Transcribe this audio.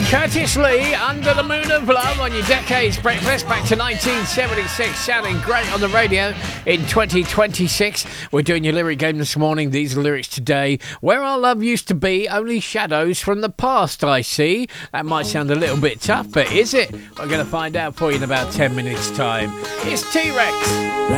Curtis Lee, Under the Moon of Love on your Decades Breakfast back to 1976, sounding great on the radio in 2026. We're doing your lyric game this morning. These are lyrics today. Where our love used to be, only shadows from the past I see. That might sound a little bit tough, but is it? We're going to find out for you in about 10 minutes' time. It's T-Rex.